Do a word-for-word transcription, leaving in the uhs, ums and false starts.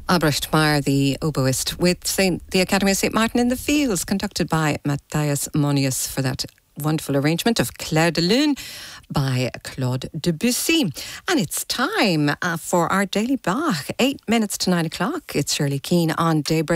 Albrecht Meyer, the oboist, with Saint the Academy of Saint Martin in the Fields, conducted by Matthias Monius for that wonderful arrangement of Clair de Lune by Claude Debussy. And it's time uh, for our Daily Bach. Eight minutes to nine o'clock. It's Shirley Keane on Daybreak.